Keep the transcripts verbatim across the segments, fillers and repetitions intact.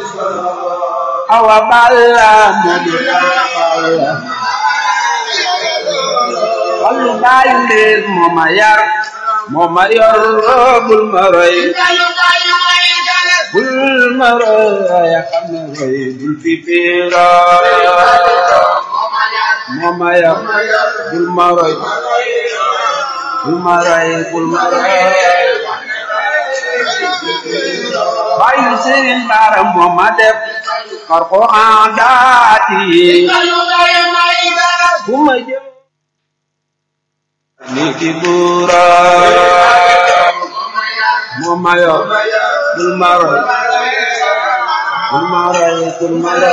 awa balla modu balla wallu bayu leen moma yar moma yor bul maroy bul maroy ya xamne roy bul fi pira moma yar bul maroy bul maroy bul maroy bayu Serigne Bara moma def karko andati buma jëm niki bura moma yo bul maro bul maro bul maro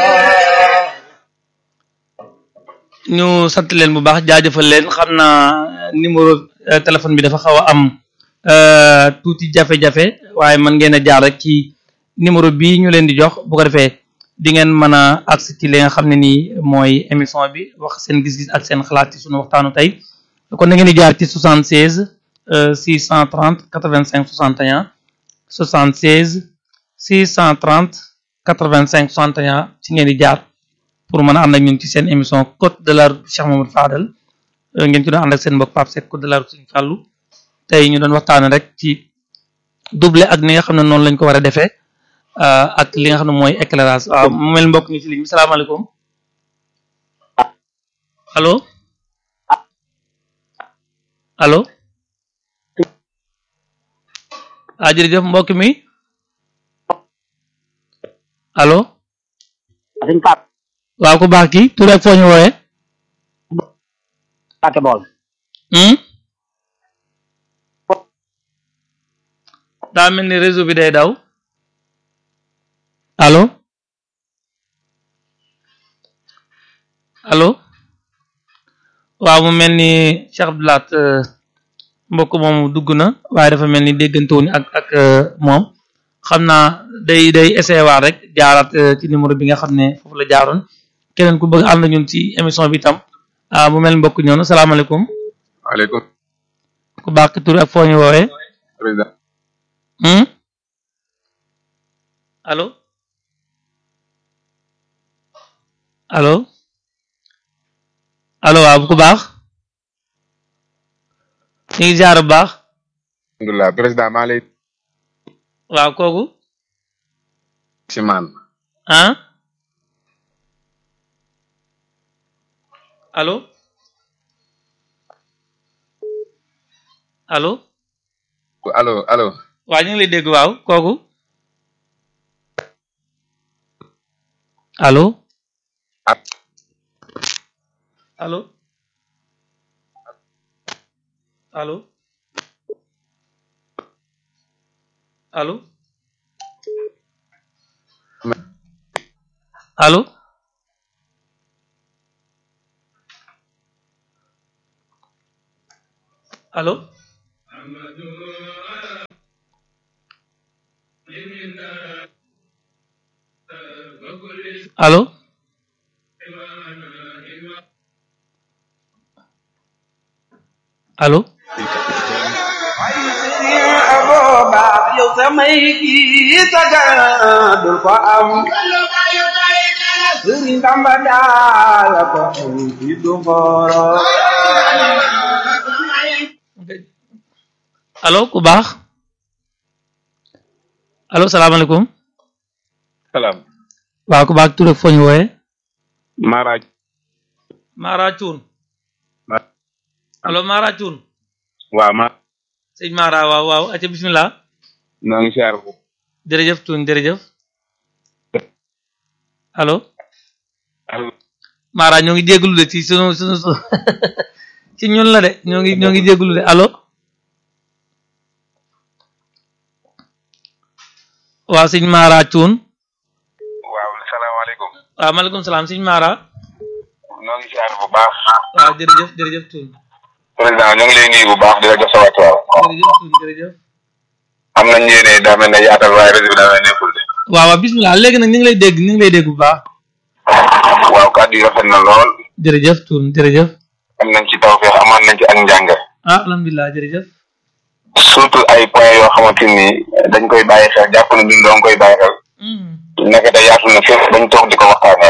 ñu sant leen bu baax jaajëfal leen xam naa numéro téléphone bi dafa xaw a am tuuti jafe-jafe waaye mën ngeen a jaar rek ci numéro bii ñu leen di jox bu ko defee di ngeen mën a agsi ci li nga xam ne nii mooy émission bi wax seen gis-gis ak seen xalaat ci sunu waxtaanu tey kon na ngeen di jaar ci soixante-seize six cent trente quatre-vingt-cinq soixante et un soixante-seize six cent trente quatre-vingt-cinq soixante et un ci ngeen di jaar pour mën a ànd ak ñun ci seen émission Côte de la Route Cheikh Mamadou Fadel ngeen ci doon ànd ak seen mbokk Pape Seck Côte de la Route Serigne Fallou tey ñu doon waxtaane rek ci doublé ak ni nga xam ne noonu lañ ko war a defee ak li nga xam ne mooy éclairage waaw mu mel mbokk ñu ci ligne bi salaamaaleykum allo allo ah jërëjëf mbokk mi allo waaw ku baax kii tur ak foo ñu wooyee Paate Bool daa mel ni réseau bi day daw allo allo waaw mu mel ni Cheikh Abdoulaat mbokk moomu dugg na waaye dafa mel ni déggantewuñu ak ak moom xam naa day day essayé waat rek jaaraat ci numéro bi nga xam ne foofu la jaaroon keneen ku bëgg ànd ñun ci émission bi tam ah mu mel ni mbokk ñëw na salaamaaleykum. waaleykum. ku baax ki tur ak foo ñu woowee. président. allo allo allo waaw ku baax ñu ngi jaar bu baax. alhamdulilah président maa lay. waaw kooku. si man. ah allo allo. allo allo. waaw ñu ngi lay dégg waaw kooku. allo. allo. allo. allo. allo. allo. allo. allo. yow samay gi sagal dul ko am Serigne Bamba daal ko ci du xoro allo ku baax allo salaamaaleykum. salaam. waaw ku baax tur ak foo ñu wooyee. Mara. Mara Thioune. allo Mara Thioune. waaw ma. sëñ Mara waaw waaw acca bismillah. noo ngi siyaar bu. jërëjëf Thioune jërëjëf. allo. allo. Mara ñoo ngi jégalu de ci sunu sunu ci ñun la de ñoo ngi ñoo ngi jégalu de allo. waaw sëñ Mara Thioune. waaw salaamaaleykum. waaw maaleykum salaam sëñ Mara. noo ngi siyaar bu baax. waaw jërëjëf jërëjëf Thioune. président ñoo ngi lay nuyu bu baax di la jox sa wàccuwaay. jërëjëf Thioune jërëjëf. am nañ yéene daa mel ne yaatal waaye réseau bi daa mel ne nekkul de. waaw waaw bismillah léegi nag ñu ngi lay dégg ñu ngi lay dégg bu baax. waaw kàddu yi rafet na lool. jërëjëf Thioune jërëjëf. am nañ ci tawfeex amaan nañ ci ak njàng. ah alhamdulilah jërëjëf. surtout ay points yoo xamante ni dañ koy bàyyi xel jàpp na ñun doon koy bàyyi xel. naka da yàgg ne fépp dañ toog di ko waxtaanee.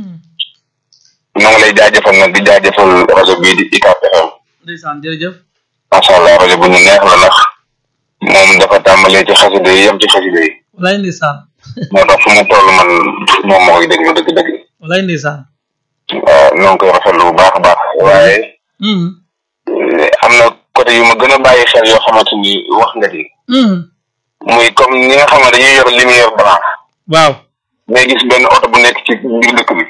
ñoo ngi lay jaajëfal nag di jaajëfal rajo bii di I C A P F M. ndeysaan jërëjëf. macha allah rajo bu ñu neex la ndax moom dafa tàmbalee ci xasida yi yem ci xasida yi. walaay ndeysaan. moo tax fu mu toll man moom moo koy déglu dëgg-dëgg. walaay ndeysaan. waaw ñoo ngi koy rafetlu bu baax a baax waaye. am na côté yu ma gën a bàyyi xel yoo xamante ni wax nga ci. muy comme ñi nga xam ne dañuy yor lumière blanche. waaw. ngay gis benn oto bu nekk ci biir dëkk bi.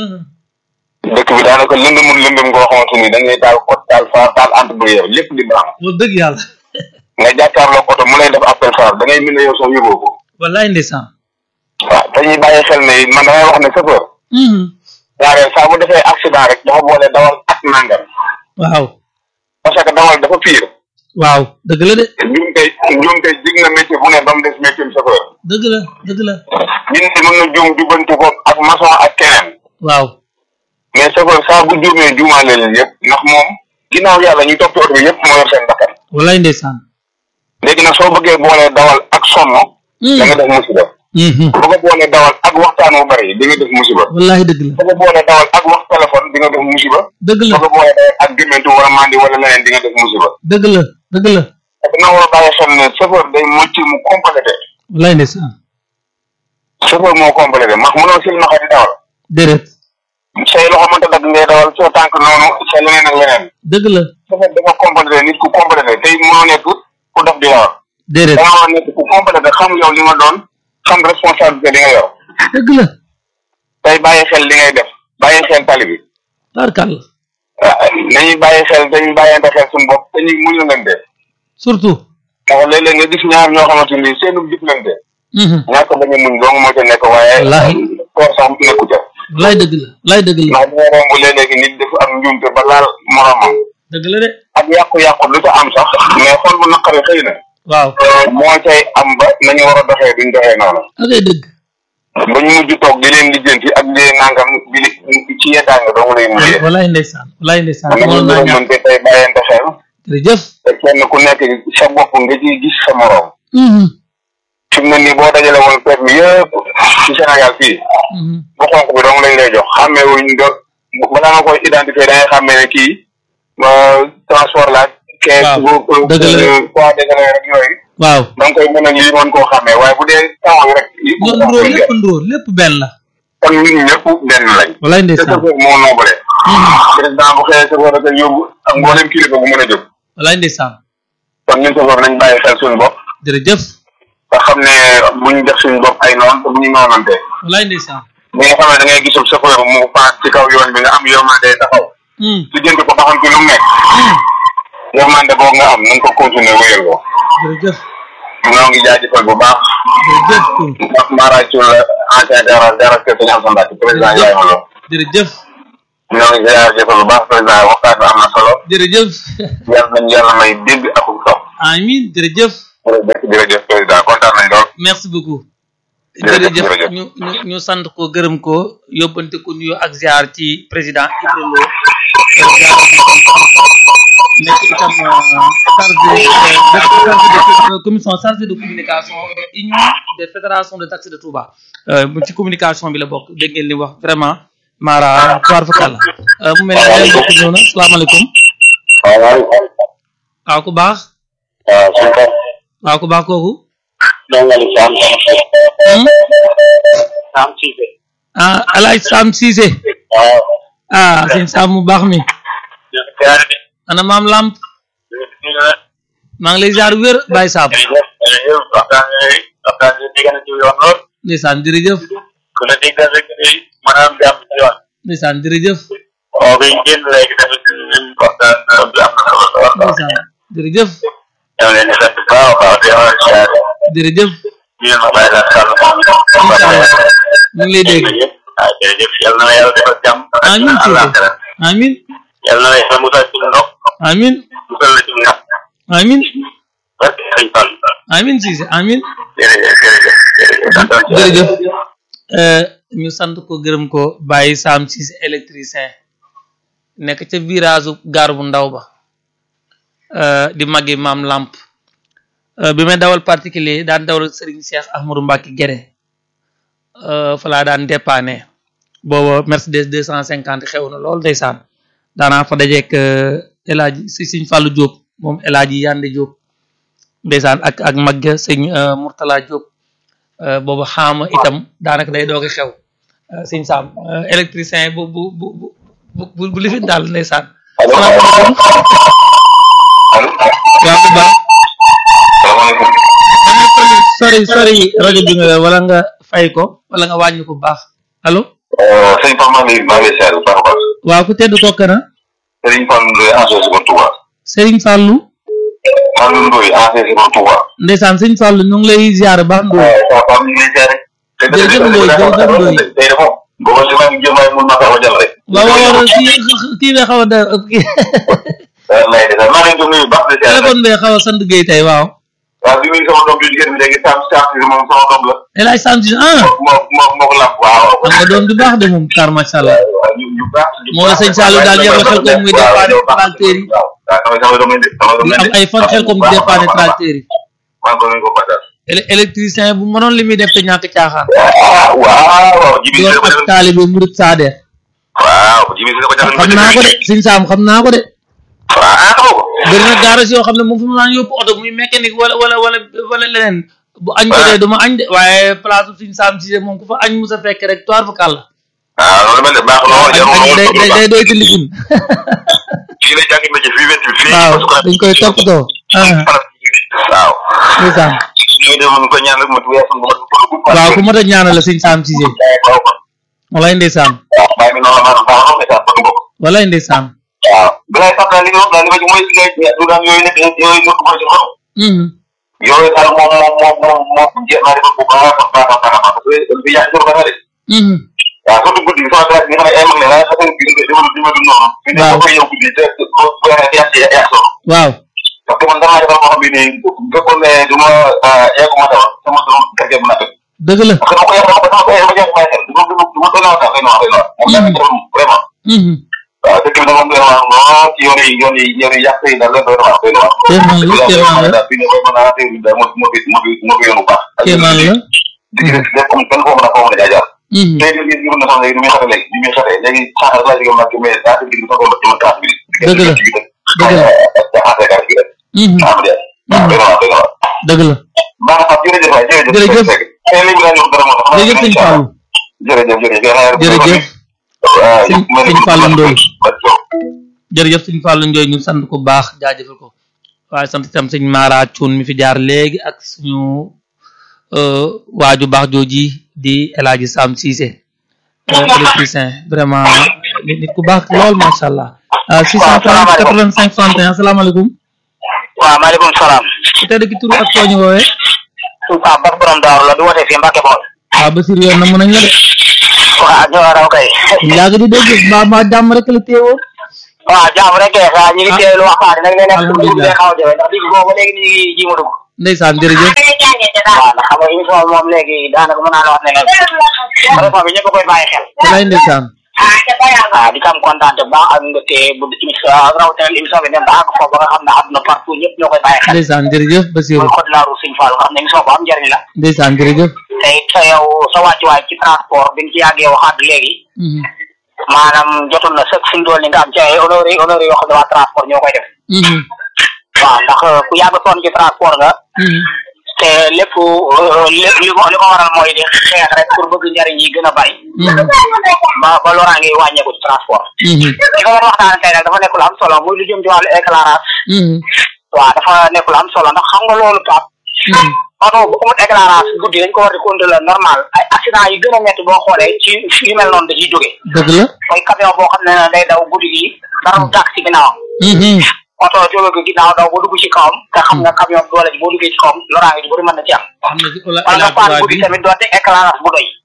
dëkk bi daanaka lëndëmul lëndëm goo xamante ni da ngay taal ko taal fa taal entre lépp di blanc. loolu dëgg yàlla. nga jàkkaarloo oto mu lay def appel phare da ngay mën a yow sax yóbboo ko. wallaay ndeysaan. waaw dañuy bàyyi xel ne man damay wax ne chauffeur. ñaareel saa bu defee accident rek dafa boole dawal ak nangam. waaw. parce que dawal dafa fiir. waaw dëgg la de. njuumte njuumte jig na métier bu ne ba mu des métier chauffeur. dëgg la dëgg la. ñun de mën na juum jubbanti ko ak maçon ak keneen. waaw. mais chauffeur saa bu juumee juumaale leen yëpp ndax moom ginnaaw yàlla ñu topp oto bi yëpp moo yor seen bakkan. wallaay ndeysaan. léegi nag soo bëggee boolee dawal ak sonn. da nga def musiba. boo ko boolee dawal ak waxtaan wu bari di nga def musiba. wallaay dëgg la. boo ko boolee dawal ak wax téléphone di nga def musiba. dëgg la. boo ko boolee dawal ak gémmantu wala mandi wala leneen di nga def musiba. dëgg la dëgg la. parce que na war a bàyyi xel ne chauffeur day mocc mu complété. wallaay ndeysaan. chauffeur moo complété max mënoo sil naxa di dawal. déedéet. say loxo mënta dagg ngay dawal soo tànk noonu sa leneen ak leneen. dëgg la. chauffeur dafa complété nit ku complété tey mënoo nekk ku dof di dawal. déedéet. da nga war a nekk ku complété xam yow li nga doon xam responsabilité li nga yor. dëgg la. tey bàyyi xel li ngay def bàyyi xel tali bi. tarkal. nañuy bàyyi xel dañuy bàyyante xel suñu bopp te ñuy muñu leen de. surtout. ndax léeg-léeg nga gis ñaar ñoo xamante ni seenu jëflante. ñàkk bañ a muñ dong moo ca nekk waaye. wallaahi. koor sax nekku ca. lay dëgg la lay dëgg la. ndax dina romb léeg-léegi nit dafa am njuumte ba laal moromam. dëgg la de. ak yàqu-yàqu lu ca am sax. mais xol bu naqari xëy na. waaw. moo cay am ba nañu war a doxee duñ doxee noonu. ak ay dëgg. ba ñu mujj toog di leen lijjanti ak di leen nangam di ci yeddaa nga dong lay mujjee. walaay ndeysaan walaay ndeysaan. nañu mënte tey bàyyante xel. jërëjëf. te kenn ku nekk sa bopp nga ciy gis sa morom. fi mu ne nii boo dajale woon permis yëpp ci Sénégal fii. bu xonk bi dong lañ lay jox xàmmee wuñ do balaa nga koy identifier da ngay xàmmee ne kii transport la. waaw dëgg la kees poids dégré rek yooyu. waaw da nga koy mën a lii mën koo xàmmee waaye bu dee taw rek. ndóo lépp ndóo lépp benn la. kon ñun ñëpp benn lañ. walaay ndeysaan te moo noobale. président bu xëyee sa bopp rek yóbbu ak mboolem kilifa bu mën a jóg. walaay ndeysaan. kon ñun sa bopp nañ bàyyi xel suñu bopp. jërëjëf. nga xam ne buñ def suñu bopp ay noonu te bu ñu noonante. walaay ndeysaan. bi nga xam ne da ngay gisul chauffeur mu paas ci kaw yoon bi nga am yërmande taxaw. su jënd ko ba xam ci lu mu nekk. yërmande boobu nga am nañ ko continuer wéyal ko. jërëjëf. ñoo ngi jaajëfal bu baax. jërëjëf. ndax Mara Thioul la ancien garage garage kër Sëñ Amsa Mbacke président Ibrahima Lo. jërëjëf. ñoo ngi jaajëfal bu baax président waxtaan bi am na solo. jërëjëf. yàlla nañu yàlla may dégg ak topp. amiin jërëjëf. jërëjëf jërëjëf président kontaan nañ lool. merci beaucoup. jërëjëf jërëjëf ñu ñu ñu sant ko gërëm ko yóbbante ko nuyoo ak ziar ci président Ibrahima Lo nekk itam chargé de commission chargée de communication union des fédérations de taxi de Touba ci communication bi la bokk dégg ngeen li wax vraiment Mara toir fakal mu mel ne leen bokk ñëw na salaamaaleykum. waaw ku baax. waaw suñu ko. waaw ku baax kooku. Sam Cissé. ah Alaaj Sam Cissé. waaw. ah sëñ Sam mu baax mi. ana maam Lamp. maa ngi lay ziar wér Baye Sam. ndeysaan jërëjëf. ndeysaan jërëjëf. ndeysaan jërëjëf. jërëjëf. incha allah ñu ngi lay dégg. amiin Cissé amiin. amiin. amiin. amiin Cissé amiin. jërëjëf. ñu sant ko gërëm ko Baye Sam Cissé électricien nekk ca virage gaar bu ndaw ba di magi maam Lamp bi may dawal particulier daan dawal Serigne Cheikh Ahmadou Mbacke Guédé fa laa daan dépanner booba Mercedes deux cent cinquante xew na lool ndeysaan daanaa fa dajeek El Hadji si Sëñ Fallou Diop moom El Hadji Yande Diop ndeysaan ak ak magga Sëñ Mourtala Diop booba xaama itam daanaka day doogi xew Sëñ Sam électricien bu bu bu bu bu lifin daal ndeysaan salaamaaleykum waaw bu baax sori sori rajo bi nga wala nga fay ko wala nga wàññi ko bu baax allo sëñ Pape maa ngi maa ngi seetlu baax a baax. waaw ku tedd kooku na Serigne Fallou Ndoye ancien seconde Touba. Serigne Fallou. Fallou Ndoye ancien seconde Touba. ndeysaan Serigne Fallou ñu ngi lay ziar baax Ndoye. waaw waaw ñu ngi lay ziar. jërëjëf Ndoye jërëjëf Ndoye. tey de moom booba li ma jëm waaye mun naa ko jël rek. waaw waaw kii kii bee xaw a da kii. waaw maa ngi leen di nuyu baax di ziar. téléphone bee xaw a sant Gueye tey waaw. waaw bi muy sama doom bi jigéen bi léegi Sam Sam si moom sama doom la. El Hadj Sam si ah. moo moo moo ko làmp waaw. am nga doom du baax de moom car macha allah. ñu ñu baax. moo la sëñ Saliou daal yor la xel comme muy dépanner tracteur yi. waaw sama sama doom yi sama doom ñu am ay fan xel comme di dépanner tracteur yi. maa ngi ko nuyu ko Fatal. électricien bu mënoon li muy def te ñàkk caaxaan. waaw waaw. jibi yor ak taalibe murid Sader. waaw jibi si ko jàpp xam naa ko de sëñ Sam xam naa ko de. waaw ah xamoo ko. bëri na garage yoo xam ne moom fu mu naan yóbbu oto muy mécanique wala wala wala wala leneen bu añ ko dee du ma añ de waaye place suñ Sam Cissé moom ku fa añ musa fekk rek toir fa kàll. ah loolu mel ne baax na lool jarul lool day day day doy ci lifin. fii lay jàngi métier fii vingt-huit fii. waaw dañ koy toppatoo. waaw. ndeysaan. ñu dem ko ñaan rek ma tuwee sama bopp. waaw ku mat a ñaanal la sëñ Sam Cissé. walay ndeysaan. waaw bàyyi mi noonu maanaam baax na ndeysaan bëgg bokk. walay ndeysaan. waaw balay sax daal li nga wax daal li ma ci mooy si ngay du daan yooyu nekk yooyu nekk mooy si xaw. yooyu daal moom moom moom moom moom jéem naa defal bu baax a baax a baax a baax parce que bi yaa ngi doon de. waaw surtout guddi gi sama classe bi nga xam ne ay mag ne la sax gis nga dama dama dund noonu. waaw fi ne yow guddi te ko ko yaa ci yaa solo. waaw. parce que man damaa defal moo xam ne nii bu fekkoon ne du ma yeggu ma dawal sama doom kër gi mën naa tëdd. dëgg la. parce que dama ko yàgg dama ko yàgg dama ko yàgg bàyyi xel du ma du ma du ma doy na waxtaan doy na wax doy na wax. moom daal di defal vraiment. waaw dëkk bi nag moom doy na wax lool ci yoon yi yoon yi yoon yi yàq yi daal leen doy na wax doy na wax. kéemaan la kéemaan la fii ne koy mën a affaire bi daal moo moo fi moo fi moo fi yoon bu baax. kéemaan la. di gis lépp comme kenn koo mën a koo mën a jaajaar. tey jii ñu mën na sax léegi ni muy xatee léegi ni muy xatee léegi xaaral laa jógee màgg mais daa ci digg soxla ci mën classe bi. dëgg la dëgg la. jaxase carte bi rek. am de waaw doy na wax doy na wax. dëgg la. baax na sax jërëjëf waay jërëjëf. jërëjëf tey léegi laa ñëw dara moo tax. jërëjëf sëñ Fallou. jërëjëf jërëjëf. jërëjëf. sëñ sëñ Fallou Ndoye. jërëjëf sëñ Fallou Ndoye ñu sant ko baax jaajëfal ko waaye sant itam sëñ Mara Thioune mi fi jaar léegi ak suñu waaju baax jooji di El Hadji Sam Cissé électricien vraiment nit nit ku baax lool macha allah. six cent trente quatre-vingt-cinq soixante et un asalaamaaleykum. waaw maaleykum salaam. ku tedd ki turu ak soo ñu woowee. waaw Bas borom Daaru la du wootee fii Mbacke Bool. waaw Basir yoon na mën nañ la de. waaw ñoo raw kay. yàgg di dégg mbaa mbaa jàmm rek la teewoo. waaw jàmm rek kay waaw ñu ngi teewlu waxtaan nag nee na dugub bi xaw a jafe ndax digg boobu léegi ñu ngi ji ma dugg. ndeysaan jërëjëf. waaw ndax xam nga émission bi moom léegi daanaka mën naa la wax ne leen. région bi ñëpp a koy bàyyi xel. te lay ndeysaan. waaw di am kontaan bu baax ak mbégte bu émission rawatina émission bi dem ba àgg foofu ba nga xam ne àdduna partout ñëpp ñoo koy bàyyi xel. ndeysaan jërëjëf Basirou. muy code laaru Sëñ Fall nga xam ne émission bu am njëriñ la. ndeysaan jërëjëf. te it sa yow sa wàccuwaay ci transport bi nga ci yàggee waxaat léegi. maanaam jotul na sëkk fi mu toll nii nga am ci ay honneur yi honneur yoo xam ne waa transport ñoo koy def. waaw ndax ku yàgg sonn ci transport nga. te lépp lépp li ko li ko waral mooy di xeex rek pour bëgg njariñ yi gën a bari. ba ba loraa ngi wàññeeku ci transport. li ko war a waxtaan tey nag dafa nekk lu am solo muy lu jëm ci wàllu éclairage. waaw dafa nekk lu am solo ndax xam nga loolu Pape. oto bu amul éclairage guddi dañ ko war di contrôler normal ay accident yi gën a métti boo xoolee ci fi yu mel noonu da ciy jógee. dëgg la. mooy camion boo xam ne day daw guddi gi dara du tàkk ci ginnaawam. oto jóge ko ginnaaw daw boo dugg ci kawam te xam nga camion doole ji boo duggee ci kawam loraange ji bëri mën na ci am. am na ci wala nga paan guddi tamit doo teg éclairage bu doy.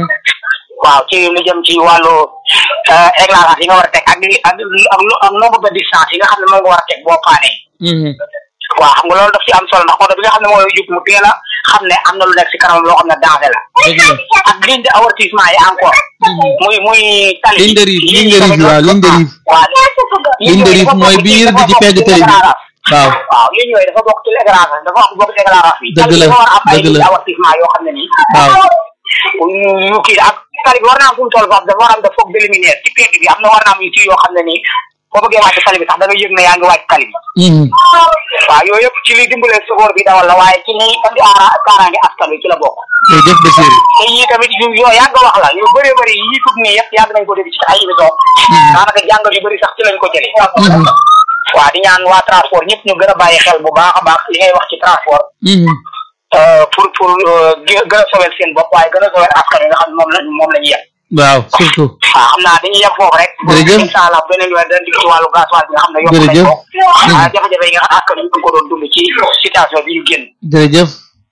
waaw ci lu jëm ci wàllu éclairage yi nga war a teg ak ak ak nombre de distance yi nga xam ne moom nga war a teg boo paanee. waaw xam nga loolu daf ci am solo ndax oto bi nga xam ne mooy jub mu teel a xam ne am na lu nekk si kanam loo xam ne danger la. ak ligne de avertissement yi encore. muy muy tali. ligne de rive ligne de rive waaw ligne de rive. waaw ligne de rive mooy biir di ci pegg télé bi waaw. waaw ligne yooyu dafa bokk ci éclairage dafa bokk ci éclairage bi. dëgg la war a am ay dëgg ligne la de avertissement yoo xam ne nii. waaw yu kii ak tali bi war naa am fu mu toll foofu dafa war a am def foog déliminaire ci pegg bi am na war naa am yu kii yoo xam ne nii boo bëggee wàcc tali bi sax da nga yëg ne yaa ngi wàcc tali bi waaw yooyu yëpp ci li dimbalee sofóor bi dawal la waaye ci ni andi aara kaaraange askan wi ci la bokk jërëjëf Bassirou te yii tamit yu yoo yàgg wax la yu bëree bëri yii tub nii yëpp yàgg nañ ko dégg ci ay émission daanaka jàngat yu bëri sax ci lañ ko jëlee waaw di ñaan waa transport ñëpp ñu gën a bàyyi xel bu baax a baax li ngay wax ci transport pour pour gën a sowel seen bopp waaye gën a sowel askan wi nga xam ne moom la moom la ñu yem waaw surtout waaw xam naa dañuy yem foofu rek jërëjëf incha allah beneen weer dañ dikk ci wàllu gasoil bi nga xam ne yokk nañ ko waaw jafe-jafe yi nga xam askan wi ñu ko doon dund ci situation bi ñu génn jërëjëf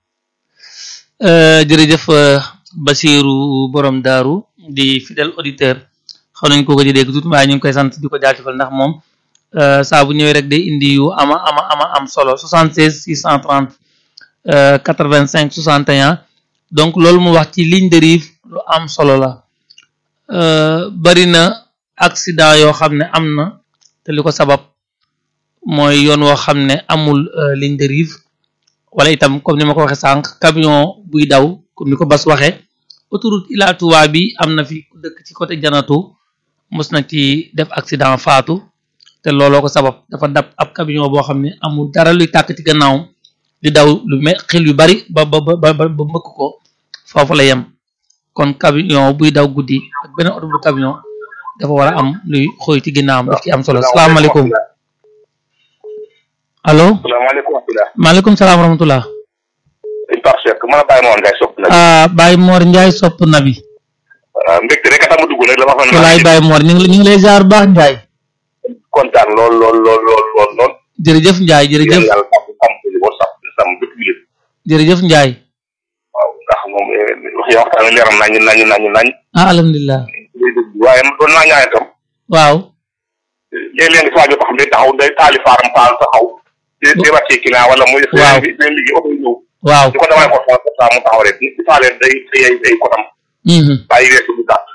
jërëjëf Bassirou borom daaru di fidèle auditeur xaw nañ ko ko di dégg tuuti waaye ñu ngi koy sant di ko jaajëfal ndax moom saa bu ñëwee rek day indi yu ama ama ama am solo soixante-seize six cent trente quatre-vingt-cinq soixante et un donc loolu mu wax ci ligne de rive lu am solo la bari na accident yoo xam ne am na te li ko sabab mooy yoon woo xam ne amul ligne de rive wala itam comme ni ma ko waxee sànq camion buy daw comme ni ko Bas waxee autoroute Ila Touba bi am na fi dëkk ci côté Janatu mos na ci def accident faatu te looloo ko sabab dafa dab ab camion boo xam ne amul dara luy tàkk ci gannaawam di daw lu me xel yu bari ba ba ba ba mbëkk ko foofu la yem kon camion buy daw guddi ak beneen oto bu camion dafa war a am luy xooy ci ginnaawam daf ci am solo salaamaaleykum allo salaamaaleykum maaleykum salaam wa rahmatullah parce que mën a bàyyi moon ngay sopp na ah Baye Mor Ndiaye sopp na bi mbégte rek a tax ma dugg nag dama fa walaay Baye Mor ñu ngi ñu ngi lay ziar baax Ndiaye kontaan lool lool lool lool lool lool jërëjëf Ndiaye jërëjëf yàlla sax xam ko li ko sax sam bépp bi jërëjëf Ndiaye waaw ndax moom wax ya waxtaan leer nañu nañu nañu nañ ah alhamdulilah waaye doon naa ñaan itam waaw léeg-léeg nga waajo ko xam ne taxaw day taali faaram faal taxaw di wàccee client wala muy waaw bi day liggéey oto ñëw waaw di ko damay ko sa sa mu taxaw rek ci faalee day day day kotam bàyyi weesu bu gàtt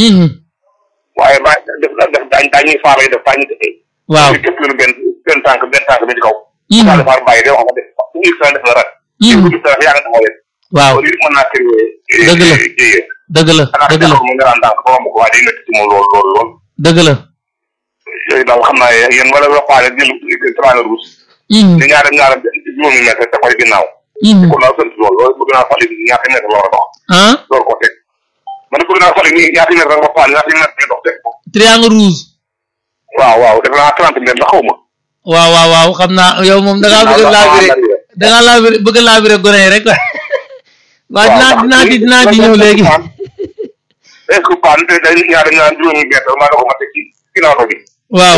waaye ba def def daañ daañuy faar lay def daañu def waaw képp lu benn benn tànk benn tànk bi ci kaw taali faar bàyyi day wax nga def su ñu sa def la rak bu gis dara yaa nga taxaw rek waaw li mën naa créer dëgg la jéyee dëgg la dëgg la mu nga naan ndànk ba romb ko waaye day métti ci moom lool lool lool dëgg la yooyu daal xam naa yéen wala waxaale jël trainer rouge di ñaar ñaar juróomi mètre te koy ginnaaw kon naa sant lool loolu bëgg naa fali ñaata mètre la war a dox ah door ko teg man bëgg naa fali nii ñaata mètre nga faal ñaata mètre nga dox teg ko triangle rouge waaw waaw def naa trente mètres la xaw ma waaw waaw waaw xam naa yow moom da ngaa bëgg laabire da ngaa laabire bëgg laabire gone yi rek waaw dinaa dinaa ci dinaa ci ñëw léegi est-ce que paan te day ñaar ñaar juróomi mètre maa nga ko ma teg ci ginnaaw bi waaw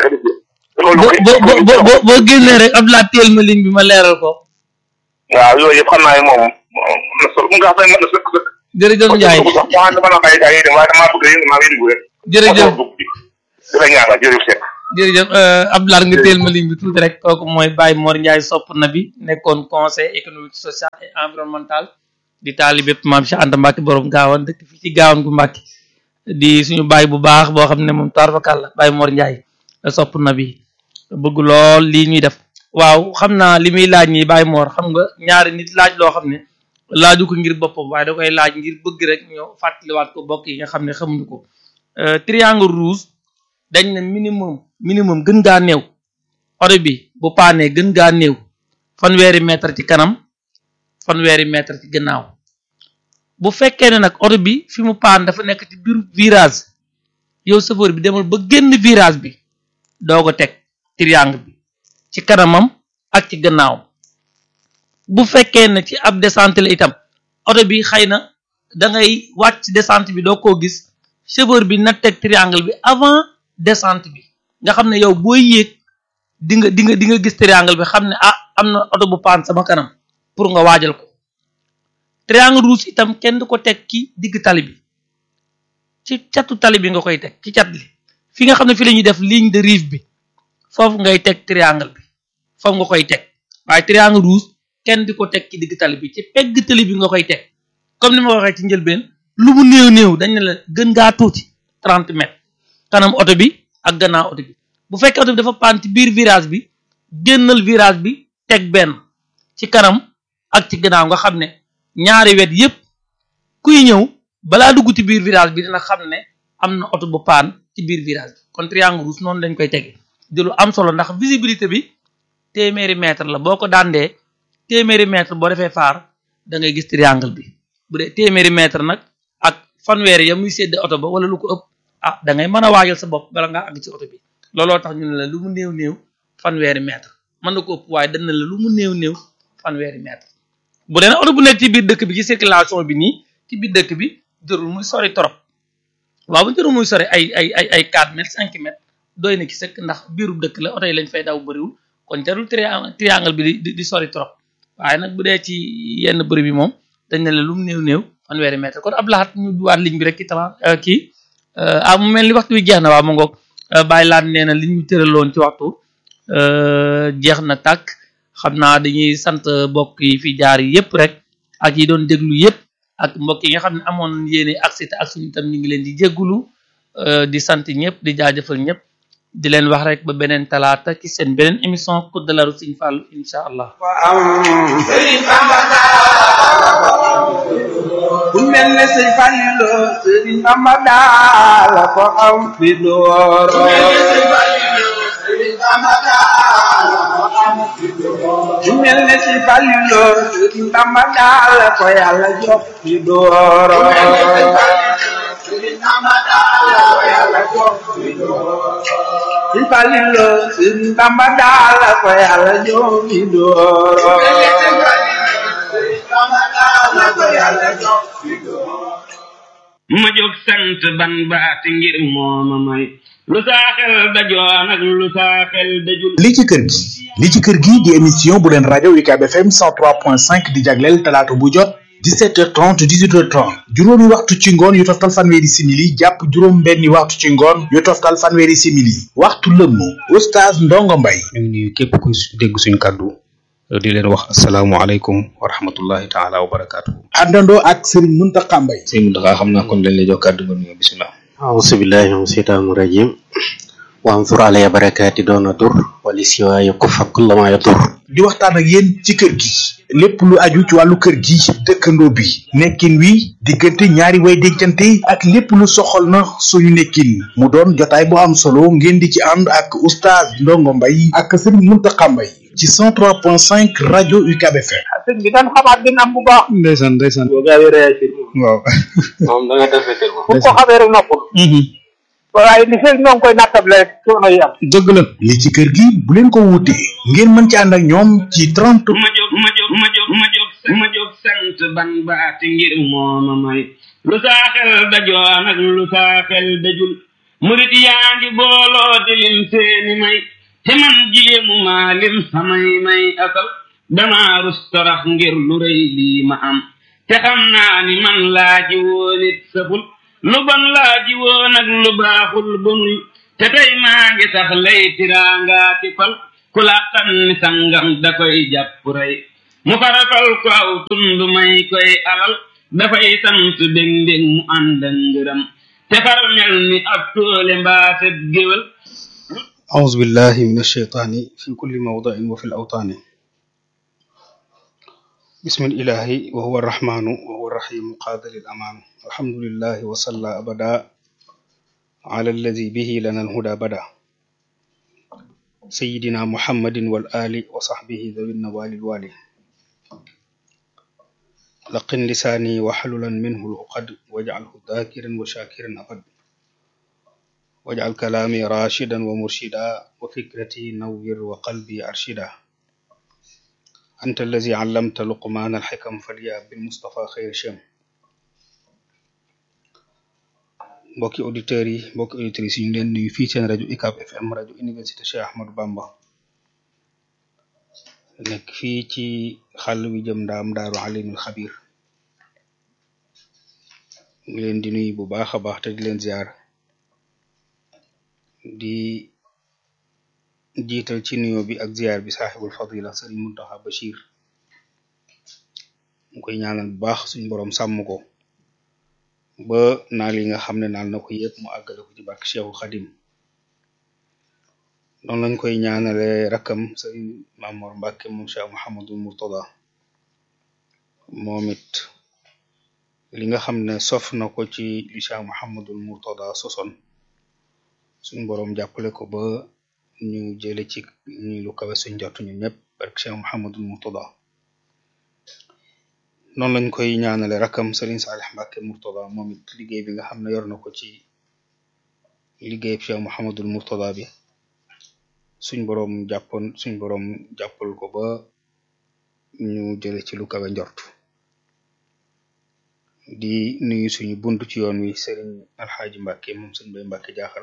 bo bo bo bo boo génnee rek Abdoulaye teel ma ligne bi ma leeral ko waaw yooyu yëpp xam naa ne moom na sol mu nga xam ne mën na sëkk sëkk jërëjëf Ndiaye dama dama la bàyyi gaa yi dem waaye damaa bëgg yéen maa ngi dugg rek jërëjëf dina ñaanal jërëjëf Seck jërëjëf Abdoulaye nga teel ma ligne bi tuuti rek kooku mooy Baye Mor Ndiaye sopp na bi nekkoon conseil économique social et environnemental di taali bépp maam Cheikh Anta Mbacke borom gaawan dëkk fii ci gaawan gu Mbacke di suñu baay bu baax boo xam ne moom tarfakal la Baye Mor Ndiaye sopp na bi bëgg lool lii ñuy def waaw xam naa li muy laaj ñi Baye Mor xam nga ñaari nit laaj loo xam ne laaju ko ngir boppam waaye da koy laaj ngir bëgg rek ñoo fàttaliwaat ko bokk yi nga xam ne xamuñu ko triangle rouge dañ ne minimum minimum gën gaa néew oto bi bu paanee gën gaa néew fanweeri mètre ci kanam fanweeri mètre ci gannaaw bu fekkee ne nag oto bi fi mu paan dafa nekk ci biir virage yow chauffeur bi demal ba génn virage bi doo ko teg triangle bi ci kanamam ak ci gannaaw bu fekkee ne ci ab descente la itam oto bi xëy na da ngay wàcc descente bi doo koo gis chauffeur bi na teg triangle bi avant descente bi nga xam ne yow booy yéeg di nga di nga di nga gis triangle bi xam ne ah am na oto bu paan sama kanam pour nga waajal ko triangle rouge itam kenn du ko teg ci digg tali bi ci catu tali bi nga koy teg ci cat li fi nga xam ne fi la ñuy def ligne de rive bi foofu ngay teg triangle bi foofu nga koy teg waaye triangle rouge kenn di ko teg ci digg tali bi ci pegg tali bi nga koy teg comme ni ma waxee ci njëlbeen lu mu néew néew dañ ne la gën ngaa tuuti trente mètres kanam oto bi ak gannaaw oto bi bu fekkee oto bi dafa paan ci biir virage bi génnal virage bi teg benn ci kanam ak ci gannaaw nga xam ne ñaari wet yépp kuy ñëw balaa dugg ci biir virage bi dina xam ne am na oto bu paan ci biir virage bi kon triangle rouge noonu lañ koy tege di lu am solo ndax visibilité bi téeméeri mètre la boo ko dandee téeméeri mètre boo defee faar da ngay gis triangle bi bu dee téeméeri mètre nag ak fanweeri ya muy sédd oto ba wala lu ko ëpp ah da ngay mën a waajal sa bopp bala ngaa àgg ci oto bi looloo tax ñu ne la lu mu néew néew fanweeri mètre mën na ko ëpp waaye dañ ne la lu mu néew néew fanweeri mètre bu dee nag oto bu nekk ci biir dëkk bi ci circulation bi nii ci biir dëkk bi jërul muy sori trop waaw bu jërul muy sori ay ay ay ay quatre mètres cinq mètres doy na ci sëkk ndax biiru dëkk la oto yi lañ fay daw bëriwul kon jarul triangle bi di di sori trop waaye nag bu dee ci yenn bëri bi moom dañ ne la lu mu néew néew fanweeri mètre kon ab laxat ñu duwaat ligne bi rek ci talan kii ah mu mel ni waxtu bi jeex na waaw ma ngoog bàyyi laat nee na li ñu tëraloon ci waxtu jeex na tàkk xam naa dañuy sant mbokk yi fi jaar yi yëpp rek ak yi doon déglu yëpp ak mbokk yi nga xam ne amoon yéene accès ak suñu tam ñu ngi leen di jéggulu di sant ñëpp di jaajëfal ñëpp di leen wax rek ba beneen talaata ci seen beneen émission Code de la route Serigne Fallou insha allah bu mel ne Serigne Fallou Serigne Bamba daal ko am fi dooro bu mel ne Serigne Fallou Serigne Bamba daal ko Yàlla jox fi dooro Serigne Fallou Serigne Bamba daal ko Yàlla jox fi dooro ma jóg sant ban baati ngir mooma may lu saa xel dajoon ak lu saa xel dajul li ci kër gi li ci kër gi di émission bu leen rajo U C A B F M cent trois point cinq di jagleel talaata bu jot dix-sept heures trente dix-huit heures trente juróomi waxtu ci ngoon yu toftal fanweeri simili jàpp juróom benni waxtu ci ngoon yu toftal fanweeri simili waxtu lëmm oustaz Ndongo Mbaye ñu ngi nuyu képp ku dégg suñu kàddu di leen wax asalaamualeykum wa rahmatullahi taala wa barakaatu. àndandoo ak Serigne Mountakha Mbaye. Serigne Mountakha xam naa kon dañ lay jox kàddu ba nuyoo bisimilah. auzu billahi min seytaani rajim wa ansur alaya barakaati doona dur wali siwaayu kufa kullama yadur di waxtaan ak yéen ci kër gi lépp lu aju ci wàllu kër gi dëkkandoo bi nekkin wi diggante ñaari way dencante ak lépp lu soxal na suñu nekkin mu doon jotaay bu am solo ngeen di ci ànd ak oustaz Ndongo Mbaye ak Serigne Mountakha Mbaye ci cent trois point cinq rajo U C A B F M. sëñ bi dañ xamaat dina am bu baax. ndeysaan ndeysaan. boo gaawee réagir. waaw. moom da nga defee bu ko xamee rek noppul. waaye li fekk ñoo ngi koy nattable rek coono yi am. dëgg la. li ci kër gi bu leen ko wuutee ngeen mën ci ànd ak ñoom ci trente. ma jóg ma jóg ma jóg ma jóg ma jóg sant ban baati ngir mooma may lu saa xel dajoon ak lu saa xel dajul murit yaa ngi booloo di lim seeni may te man jileemu maa lim samay may asal damaa rus torox ngir lu rëy lii ma am te xam naa ni man laa ji woon it saful lu bon laa ji woon ak lu baaxul bonul te tey maa ngi sax lay tiraangaa ci fal ku la xam ni sangam da koy jàpp rey mu farafal ko aw tund may koy alal dafay sant bég mbég mu ànd ak ngërëm te far mel ni ab toole mbaaset géwél أعوذ بالله من الشيطان في كل موضع وفي الأوطان بسم الإله وهو الرحمن وهو الرحيم قادر الأمان الحمد لله وصلى أبدا على الذي به لنا الهدى بدا سيدنا محمد والآل وصحبه ذوي النوال الوالي لقن لساني وحللا منه العقد واجعله ذاكرا وشاكرا أبدا واجعل كلامي راشدا ومرشدا وفكرتي نوّر وقلبي أرشدا أنت الذي علمت لقمان الحكم فليا بالمصطفى خير شم mbokki auditeurs yi mbokki auditrices yi ñu leen nuyu fii seen rajo U C A B F M rajo université Cheikh Ahmadou Bamba nekk fii ci xàll wi jëm ndaam daaru alimul xabir ngi leen di nuyu bu baax a baax te di leen ziar di jiital ci nuyoo bi ak ziar bi saaxibul fadila Serigne Mountakha Bachir mu koy ñaanal bu baax suñu borom sàmm ko ba naal yi nga xam ne naal na ko yëpp mu àggale ko ci barke Cheikhul Khadim noonu lañ koy ñaanale rakkam Serigne Mamour Mbacke moom Cheikh Mouhamadou Mourtada moom it li nga xam ne sof na ko ci li Cheikh Mouhamadul Mourtada sosoon suñ boroom jàppale ko ba ñu jële ci ñu lu kawe suñ jot ñu ñëpp barke Cheikh Mouhamadul Mourtada noonu lañ koy ñaanale rakam Serigne Salih Mbacké Mourtada moom it liggéey bi nga xam ne yor na ko ci liggéey Cheikh Mouhamadul Mourtada bi suñ boroom jàppoon suñ boroom jàppal ko ba ñu jële ci lu kawe njort di nuyu suñu buntu ci yoon wi Serigne Alxaaji Mbacké moom Serigne Bay Mbacké jaaxal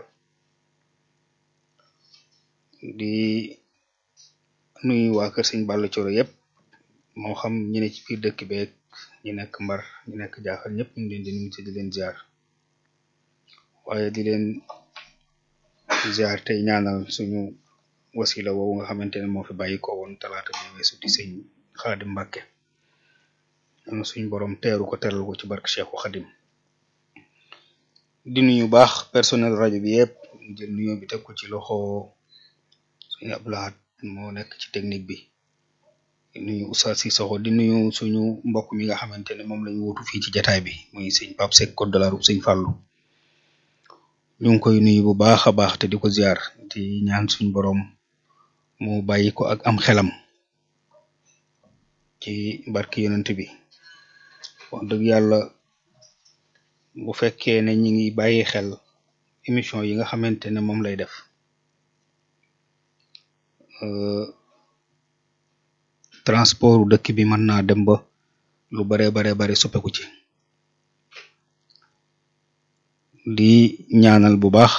di nuyu waa kër Serigne Balla Coro yépp moo xam ñi ne ci biir dëkk beeg ñi nekk Mbar ñi nekk jaaxal ñëpp ñu leen di nuyu te di leen ziar waaye di leen ziar tey ñaanal suñu wasila woowu nga xamante ne moo fi bàyyi ko woon talaata bi weesu di sëñ Xaadim Mbacké am suñu borom teeru ko teral ko ci barke Cheikhu Xadim di nuyu baax personnel rajo bi yëpp jël nuyoo bi teg ko ci loxo suñu Abdoulahat moo nekk ci technique bi di nuyu Oustaz Sissoko di nuyu suñu mbokk mi nga xamante ne moom lañu wutu fii ci jataay bi muy sëñ Pape Seck code de la route sëñ Fallou ñu ngi koy nuyu bu baax a baax te di ko ziar di ñaan suñu borom mu bàyyi ko ak am xelam ci barki yonent bi wax dëgg yàlla bu fekkee ne ñi ngi bàyyi xel émission yi nga xamante ne moom lay def transport dëkk bi mën naa dem ba lu bare bare bare soppeeku ci di ñaanal bu baax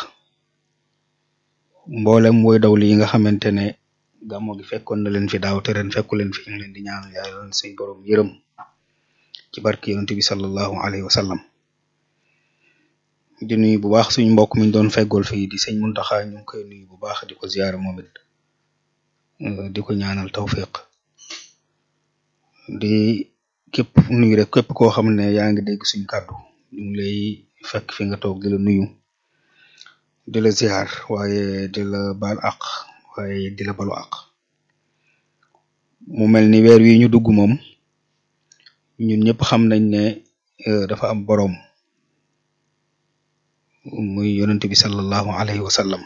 mboolem woy dawli yi nga xamante ne gàmmo gi fekkoon na leen fi daaw te ren fekku leen fi ñu leen di ñaanal yàlla suñ borom yërëm ci barke yonent bi sallallahu alayhi wa sallam di nuyu bu baax suñu mbokk mi ñu doon feggool fii di sëñ Muntaxa ñu ngi koy nuyu bu baax di ko ziyaara moom it di ko ñaanal tawfiq di képp nuyu rek képp koo xam ne yaa ngi dégg suñu kàddu ñu ngi lay fekk fi nga toog di la nuyu di la ziar waaye di la baal àq waaye di la balu àq mu mel ni weer wi ñu dugg moom ñun ñëpp xam nañ ne dafa am boroom muy yonent bi sallallahu alayhi wa sallam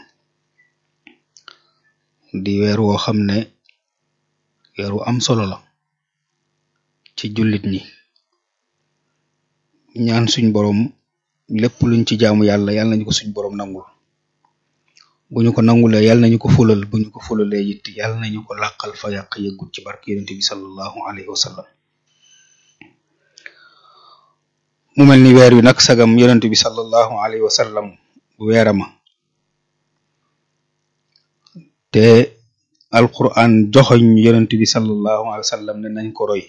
di weer woo xam ne weer wu am solo la ci jullit ñi ñaan suñ boroom lépp luñ ci jaamu yàlla yàlla nañu ko suñ boroom nangul bu ñu ko nangulee yàlla nañu ko fulal bu ñu ko fulalee it yàlla nañu ko làqal fa yàq yëggut ci barke yonent bi sallallahu alayhi wa sallam mu mel ni weer wi nag sagam yonent bi sallallahu alayhi wa sallam weerama te alquran joxoñ yonent bi sallallahu alayhi wa sallam ne nañ ko roy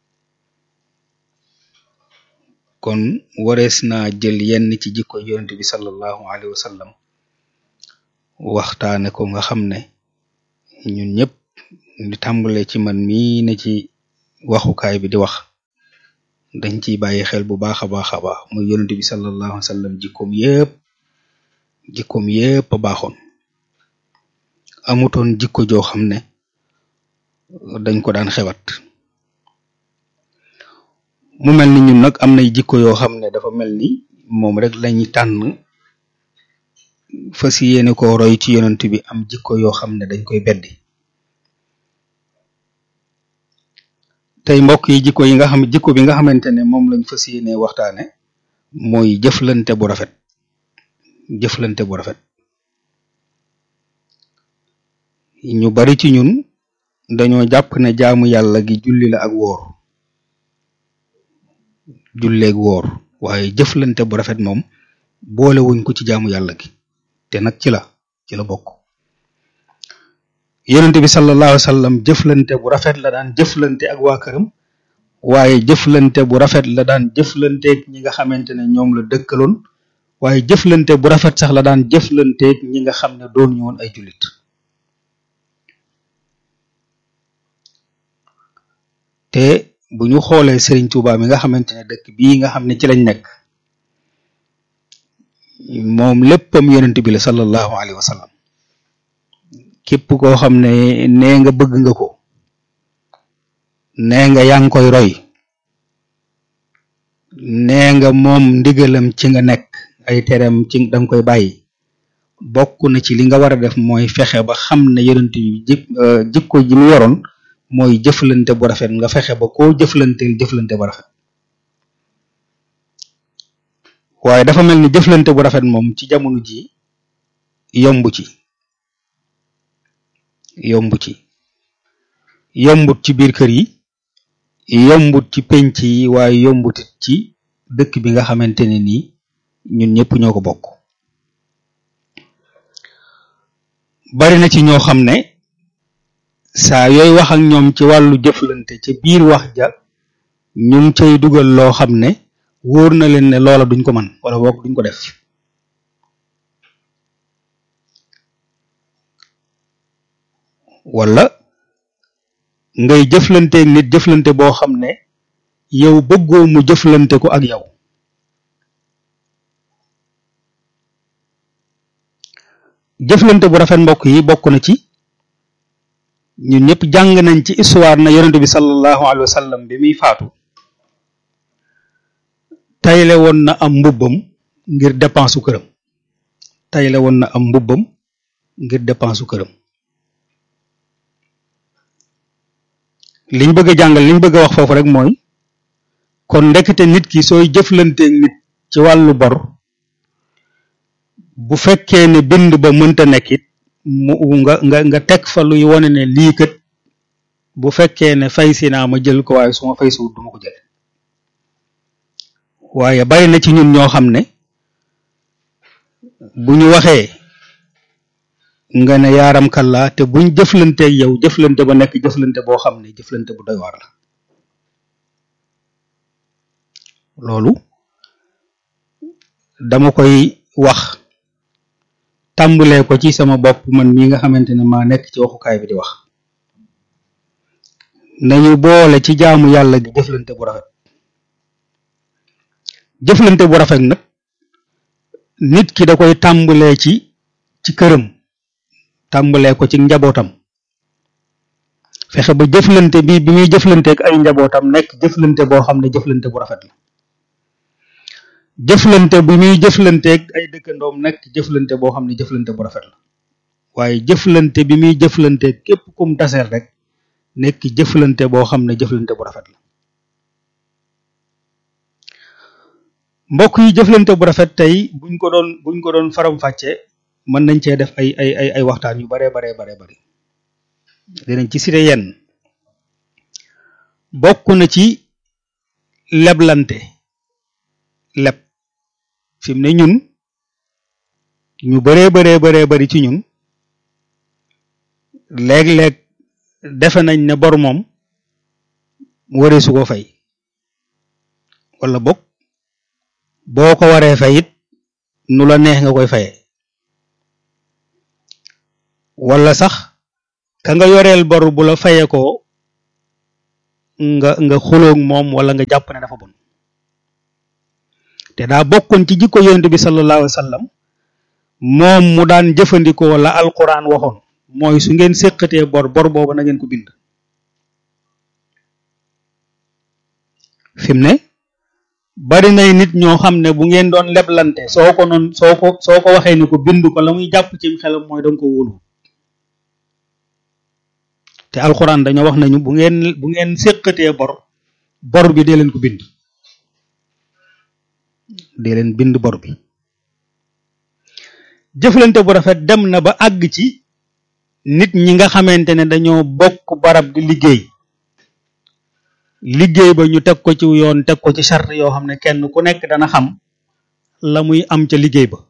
kon warees naa jël yenn ci jikko yonent bi sallallahu alayhi wa sallam waxtaane ko nga xam ne ñun ñëpp di tàmbale ci man mii ne ci waxukaay bi di wax dañ ciy bàyyi xel bu baax a baax a baax muy yonent bi sallallahu alayhi wa sallam jikkoom yépp jikkoom yépp a baaxoon amutoon jikko joo xam ne dañ ko daan xewat mu mel ni ñun nag am nay jikko yoo xam ne dafa mel ni moom rek lañuy tànn fas yéene ko roy ci yonent bi am jikko yoo xam ne dañ koy beddi tey mbokk yi jikko yi nga xam jikko bi nga xamante ne moom lañ fas yéene waxtaane mooy jëflante bu rafet jëflante bu rafet ñu bari ci ñun dañoo jàpp ne jaamu yàlla gi julli la ak woor julleeg woor waaye jëflante bu rafet moom boole wuñ ko ci jaamu yàlla gi te nag ci la ci la bokk yonent bi sallallahu alayhi wa sallam jëflante bu rafet la daan jëflante ak waa këram waaye jëflante bu rafet la daan jëflanteeg ñi nga xamante ne ñoom la dëkkaloon waaye jëflante bu rafet sax la daan jëflanteeg ñi nga xam ne doon ñu woon ay jullit te bu ñu xoolee Serigne Touba mi nga xamante ne dëkk bii nga xam ne ci lañ nekk moom léppam yonent bi la sallallahu alayhi wa sallam képp koo xam ne nee nga bëgg nga ko nee nga yaa ngi koy roy nee nga moom ndigalam ci nga nekk ay tereem ci danga koy bàyyi bokk na ci li nga war a def mooy fexe ba xam ne yonent bi jik jikko ji mu yoroon mooy jëflante bu rafet nga fexe ba koo jëflanteel jëflante bu rafet waaye dafa mel ni jëflante bu rafet moom ci jamono ji yomb ci yomb ci yombut ci biir kër yi yombut ci penc yi waaye yombut ci dëkk bi nga xamante ne nii ñun ñëpp ñoo ko bokk bari na ci ñoo xam ne saa yooy wax ak ñoom ci wàllu jëflante ci biir wax ja ñu ngi cay dugal loo xam ne wóor na leen ne loola duñ ko man wala boog duñ ko def wala ngay jëflanteeg nit jëflante boo xam ne yow bëggoo mu jëflante ko ak yow jëflante bu rafet mbokk yi bokk na ci ñun ñëpp jàng nañ ci histoire na yonent bi sallallahu alayhi wa sallam bi muy faatu tayle woon na am mbubbam ngir dépense su këram tayle woon na am mbubbam ngir dépense su këram liñ bëgg a jàngal liñ bëgg a wax foofu rek mooy kon ndekete nit ki sooy jëflanteeg nit ci wàllu bor bu fekkee ne bind ba mënta nekkit mu nga nga nga teg fa luy wone ne lii kat bu fekkee ne fay si naa ma jël ko waaye su ma fay si wut du ma ko jël waaye bari na ci ñun ñoo xam ne bu ñu waxee nga ne yaaram kallaa te buñ jëflanteeg yow jëflante ba nekk jëflante boo xam ne jëflante bu doy waar la loolu dama koy wax tàmbalee ko ci sama bopp man mii nga xamante ne maa nekk ci waxukaay bi di wax nañu boole ci jaamu yàlla gi jëflante bu rafet jëflante bu rafet nag nit ki da koy tàmbalee ci ci këram tàmbalee ko ci njabootam fexe ba jëflante bi bi muy jëflanteeg ay njabootam nekk jëflante boo xam ne jëflante bu rafet la jëflante bi muy jëflanteeg ay dëkkandoom nekk jëflante boo xam ne jëflante bu rafet la waaye jëflante bi muy jëflanteeg képp kum taseel rek nekk jëflante boo xam ne jëflante bu rafet la mbokk yi jëflante bu rafet tey buñ ko doon buñ ko doon faram fàcce mën nañ cee def ay ay ay ay waxtaan yu baree baree baree bari dinañ ci cité yenn bokk na ci leblante leb fi mu ne ñun ñu baree baree baree bari ci ñun léeg-léeg defe nañ ne bor moom waree su ko fay wala bokk boo ko waree fay it nu la neex nga koy fayee wala sax ka nga yoreel bor bu la fayee ko nga nga xuloog moom wala nga jàpp ne dafa bon te daa bokkoon ci jikko yonent bi sallallahu alayhi wa sallam moom mu daan jëfandikoo la alquran waxoon mooy su ngeen séqatee bor bor boobu na ngeen ko bind fi mu ne bari nay nit ñoo xam ne bu ngeen doon leblante soo ko noon soo ko soo ko waxee ni ko bind ko la muy jàpp ci xelam mooy danga ko wóolu te alxuraan dañoo wax nañu bu ngeen bu ngeen séqatee bor bor bi dee leen ko bind dee leen bind bor bi jëflante bu rafet dem na ba àgg ci nit ñi nga xamante ne dañoo bokk barab di liggéey liggéey ba ñu teg ko ci yoon teg ko ci charte yoo xam ne kenn ku nekk dana xam la muy am ca liggéey ba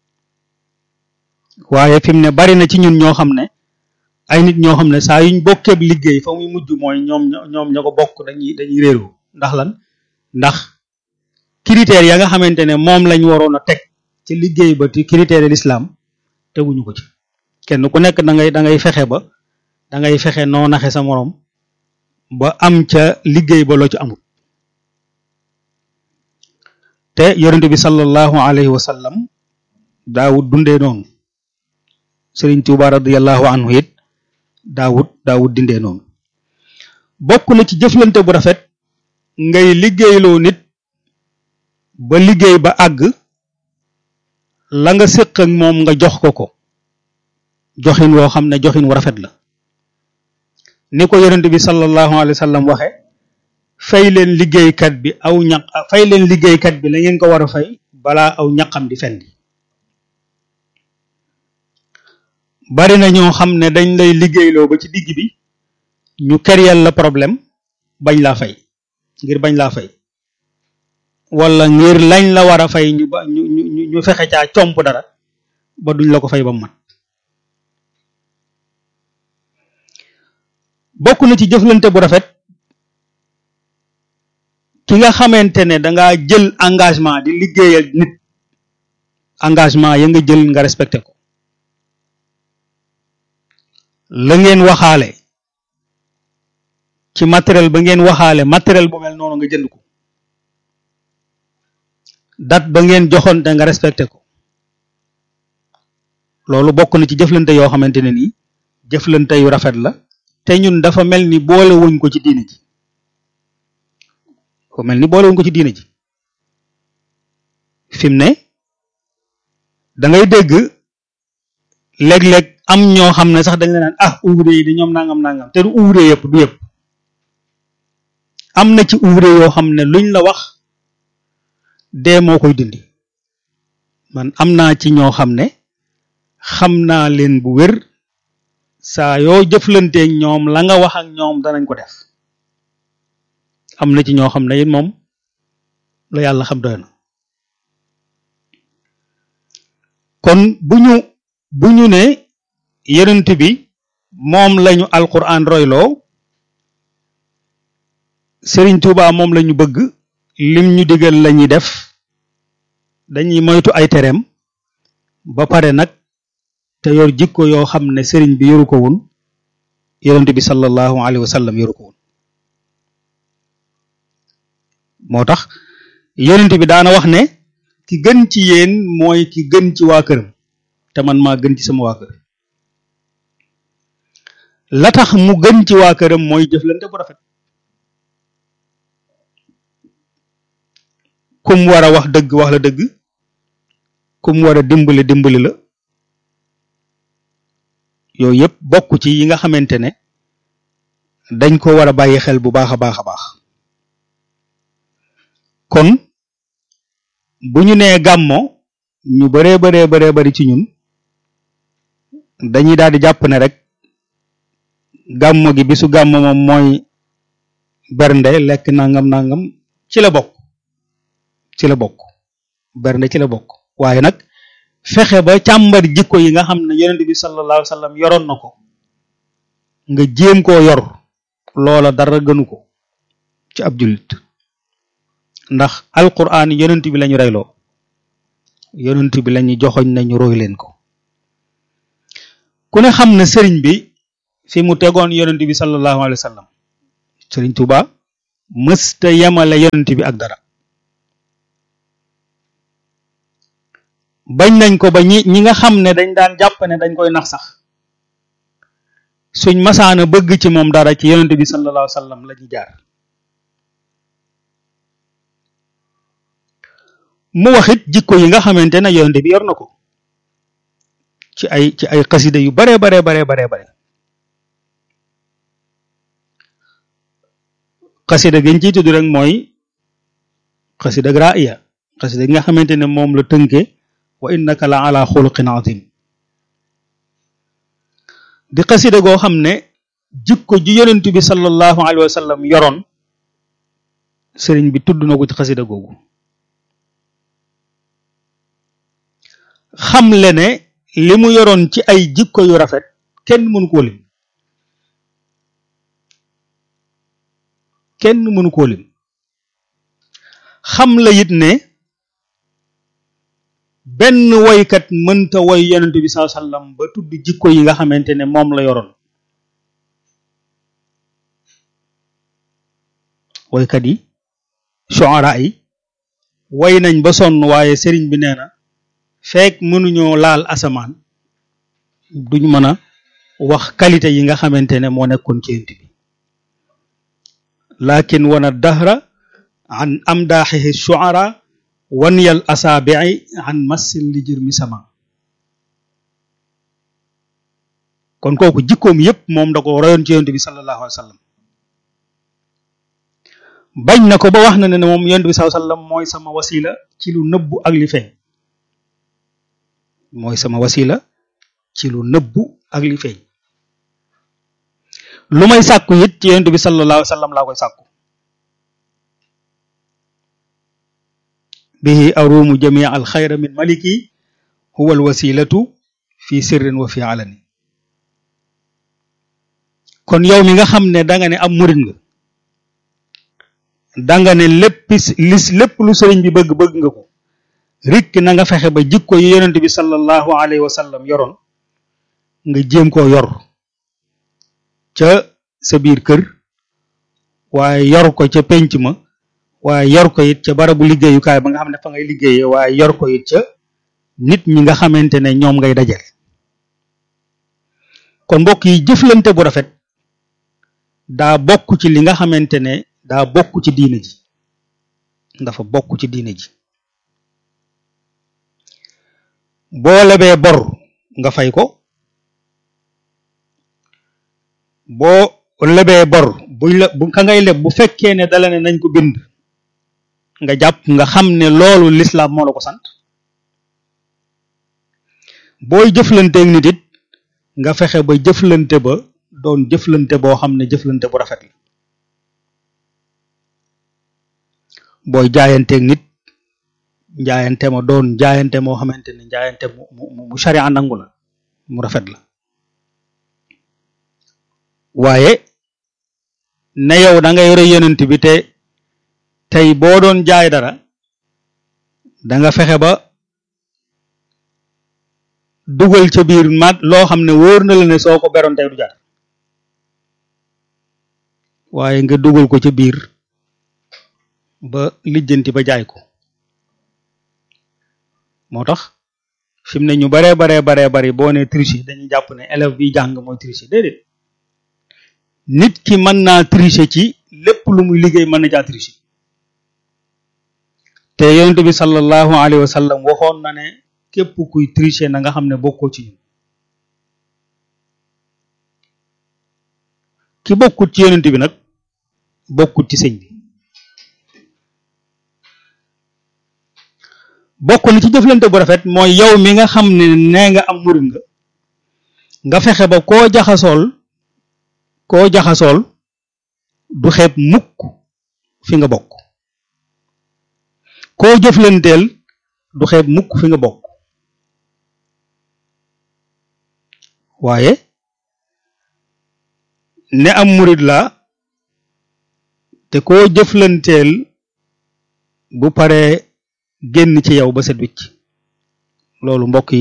waaye fi mu ne bari na ci ñun ñoo xam ne ay nit ñoo xam ne saa yuñ bokkeeb liggéey fa muy mujj mooy ñoom ñoom ña ko bokk dañuy dañuy réeru ndax lan ndax critères ya nga xamante ne moom lañ waroon a teg ci liggéey ba ti critère l'islam teguñu ko ci kenn ku nekk da ngay da ngay fexe ba da ngay fexe noo naxe sa moroom ba am ca liggéey ba loo ci amul te yonent bi sallallahu alayhi wa sallam daawut dundee noonu Sëriñ Tuuba radiyallahu anhu it daawut daawut dindee noonu bokk na ci jëflante bu rafet ngay liggéeyloo nit ba liggéey ba àgg la nga séq ak moom nga jox ko ko joxin woo xam ne joxin wu rafet la ni ko yonent bi sallallahu alayhi wa sallam waxe fay leen liggéeykat bi aw ñaq fay leen liggéeykat bi la ngeen ko war a fay balaa aw ñaqam di fendi bari na ñoo xam ne dañ lay liggéeyloo ba ci digg bi ñu keryal la problème bañ laa fay ngir bañ laa fay wala ngir lañ la war a fay ñu ba ñu ñu ñu fexe caa comp dara ba duñ la ko fay ba mu mat bokk na ci jëflante bu rafet ki nga xamante ne danga jël engagement di liggéeyal nit engagement ya nga jël nga respecté ko la ngeen waxaale ci matériel ba ngeen waxaale matériel bu mel noonu nga jënd ko date ba ngeen joxoon te nga respecté ko loolu bokk na ci jëflante yoo xamante ne nii jëflante yu rafet la te ñun dafa mel ni boole wuñ ko ci diine ji ko mel ni boole wuñ ko ci diine ji fi mu ne da ngay dégg léeg-léeg am ñoo xam ne sax dañ la naan ah ouvrier yi de ñoom nangam nangam te du ouvrier yëpp du yëpp am na ci ouvrier yoo xam ne luñ la wax dee moo koy dindi man am naa ci ñoo xam ne xam naa leen bu wér saa yoo jëflanteeg ñoom la nga wax ak ñoom danañ ko def am na ci ñoo xam ne it moom la yàlla xam doy na kon bu ñu bu ñu ne yonent bi moom lañu alquran royloo Sëriñ Tuubaa moom lañu bëgg lim ñu digal lañuy def dañuy moytu ay tereem ba pare nag te yor jikko yoo xam ne sëriñ bi yoru ko woon yonent bi sallallahu alayhi wa sallam yoru ko woon moo tax yonent bi daana wax ne ki gën ci yéen mooy ki gën ci waa këram te man maa gën ci sama waa kër la tax mu gën ci waa këram mooy jëflante bu rafet kum war a wax dëgg wax la dëgg kum war a dimbali dimbali la yooyu yëpp bokk ci yi nga xamante ne dañ ko war a bàyyi xel bu baax a baax a baax kon bu ñu nee gàmmo ñu baree baree baree bari ci ñun dañuy daal di jàpp ne rek gàmmo gi bisu gàmmo moom mooy bernde lekk nangam nangam ci la bokk ci la bokk bernde ci la bokk waaye nag fexe ba càmbar jikko yi nga xam ne yonent bi sallallahu alayhi wa sallam yoroon na ko nga jéem koo yor loola dara gënu ko ci ab jullit ndax alquran yonent bi lañu reyloo yonent bi lañu joxoñ nañu roy leen ko ku ne xam ne sëriñ bi fi mu tegoon yonent bi sallallahu alayhi wa sallam sëriñ Tuuba mësta yemale yonent bi ak dara bañ nañ ko ba ñi ñi nga xam ne dañ daan jàpp ne dañ koy nax sax suñ masaana bëgg ci moom dara ci yonent bi sallallahu alayhi wa sallam la ñu jaar mu waxit jikko yi nga xamante ne yonent bi yor na ko ci ay ci ay xasida yu bare bare bare bare bare xasida gi ñu ciy tudd rek mooy xasida raaya xasida gi nga xamante ne moom la tënke wa innaka la ala xuluqin azim di xasida goo xam ne jikko ji yonent bi sallallahu alayhi wa sallam yoroon sëriñ bi tudd na ko ci xasida googu xam le ne li mu yoroon ci ay jikko yu rafet kenn mënu koo lim kenn mënu koo lim xam la it ne benn woykat mënta woy yonent bi sallallahu alayhi wasallam ba tudd jikko yi nga xamante ne moom la yoroon woykat yi shu'ara yi woy nañ ba sonn waaye sëriñ bi nee na fekk mënuñoo laal asamaan duñ mën a wax qualité yi nga xamante ne moo nekkoon ci yonent bi lakin wana dahra an amdaaxihi shu'ara wanyal asaabi'i an massil li jirmi sama kon kooku jikkoom yépp moom da ko royoon ci yonent bi sallallahu alayhi wa sallam bañ na ko ba wax na ne moom yonent bi sallallahu alayhi wa sallam mooy sama wasila ci lu nëbbu ak li feeñ mooy sama wasila ci lu nëbbu ak li feeñ lu may sàkku it ci yonent bi sallallahu alayhi wa sallam laa koy sàkku bihi arumu jamia al xayra min maliki huwa al wasilatu fi sirrin wa fi alani kon yow mi nga xam ne danga ne am murit nga danga ne lépp lis lépp lu sëriñ bi bëgg bëgg nga ko rikk na nga fexe ba jikko yi yonent bi sallallahu alayhi wa sallam yoroon nga jéem koo yor ca sa biir kër waaye yor ko ca penc ma waaye yor ko it ca barabu liggéeyukaay ba nga xam ne fa ngay liggéeyee waaye yor ko it ca nit ñi nga xamante ne ñoom ngay dajale kon mbokk yi jëflante bu rafet daa bokk ci li nga xamante ne daa bokk ci diine ji dafa bokk ci diine ji boo lebee bor nga fay ko boo lebee bor buñ la bu ka ngay leb bu fekkee ne dala ne nañ ko bind nga jàpp nga xam ne loolu lislaam moo la ko sant booy jëflanteeg nit it nga fexe ba jëflante ba doon jëflante boo xam ne jëflante bu rafet la booy jaayanteeg nit njaayante ma doon njaayante moo xamante ne njaayante mu mu mu sharia nangu la mu rafet la waaye ne yow da ngay yore yonent bi te tey boo doon jaay dara da nga fexe ba dugal ca biir mat loo xam ne wóor na la ne soo ko beroon tey du jar waaye nga dugal ko ca biir ba lijjanti ba jaay ko moo tax fi mu ne ñu baree baree baree bari boo ne tricher dañuy jàpp ne élève bi jàng mooy tricher déedéet nit ki mën naa tricher ci lépp lu muy liggéey mën na caa tricher te yonent bi sallallahu alayhi wa sallam waxoon na ne képp kuy tricher na nga xam ne bokkoo ci ñun ki bokkut ci yonent bi nag bokkut ci sëñ bi bokk na ci jëflante bu rafet mooy yow mi nga xam ne nee nga am murit nga nga fexe ba koo jaxasool koo jaxasool du xeeb mukk fi nga bokk koo jëflanteel du xeeb mukk fi nga bokk waaye ne am murit la te koo jëflanteel bu paree génn ci yow ba set wicc loolu mbokk yi